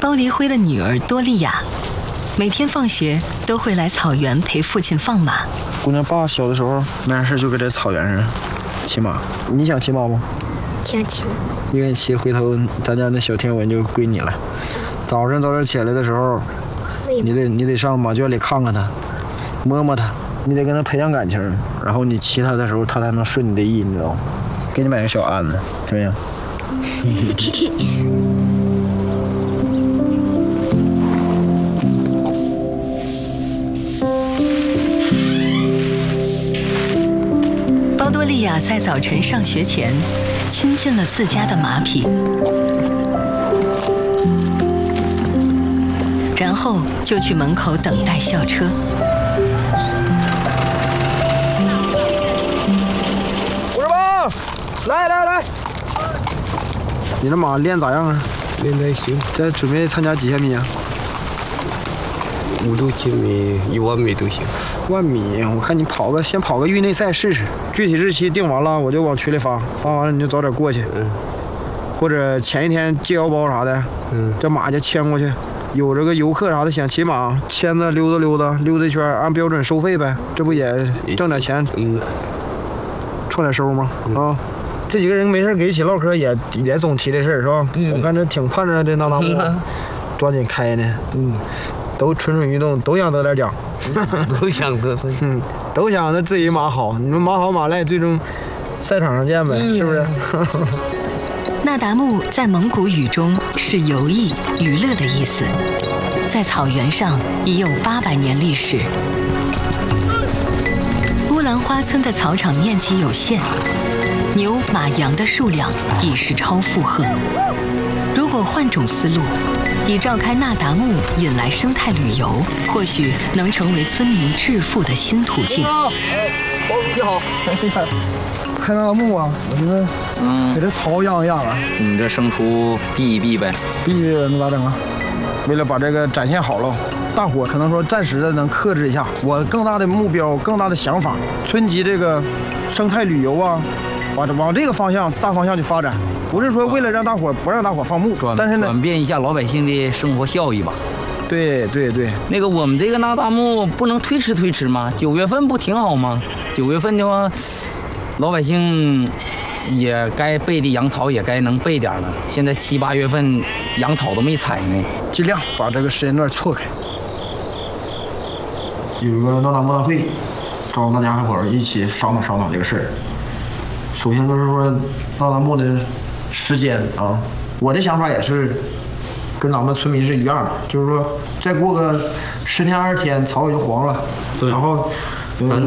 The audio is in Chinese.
包黎辉的女儿多利亚，每天放学都会来草原陪父亲放马。 姑娘爸小的时候没啥事就搁这草原上骑马，你想骑马不？ 想骑。 愿意骑，回头咱家那小天文就归你了。早点起来的时候，你得上马圈里看看它，摸摸它，你得跟它培养感情，然后你骑它的时候，它才能顺你的意，你知道吗？给你买个小鞍子，行不行？ 包多利亚在早晨上学前，亲近了自家的马匹，然后就去门口等待校车。 58，来，你这马练咋样啊？ 练得行。 在准备参加几千米啊 ？5、6千米、1万米都行。 1万米，我看你先跑个域内赛试试。具体日期定完了，我就往群里发完了你就早点过去。或者前一天借腰包啥的，这马就牵过去。有这个游客啥的想骑马，牵着溜达一圈，按标准收费呗，这不也挣点钱，创点收吗？啊，这几个人没事给一起唠嗑，也总提这事儿是吧？我看这挺盼着这那木，抓紧开呢，都蠢蠢欲动，都想得点奖， 都想得， 都想着自己马好，你们马好马赖，最终赛场上见呗，是不是？ 那达慕在蒙古语中是游艺、娱乐的意思，在草原上已有800年历史。乌兰花村的草场面积有限，牛、马、羊的数量已是超负荷。如果换种思路，以召开那达慕引来生态旅游，或许能成为村民致富的新途径。 你好，开那墓啊，我觉得，给这草养啊。 你这牲畜避一避呗。 避那咋整啊？为了把这个展现好了，大伙可能说暂时的能克制一下。我更大的目标、更大的想法，村级这个生态旅游啊，往这个大方向去发展。不是说为了让大伙不让大伙放牧，但是呢， 转变一下老百姓的生活效益吧。 对。 那个我们这个那达慕不能推迟吗？9月份不挺好吗？9月份的话，老百姓也该备的羊草也该能备点了。现在7、8月份羊草都没采呢， 尽量把这个时间段错开。有一个那达慕大会，招大家伙一起商量这个事儿。首先就是说那达慕的时间啊，我的想法也是跟咱们村民是一样的，就是说再过个10天20天草也就黄了，然后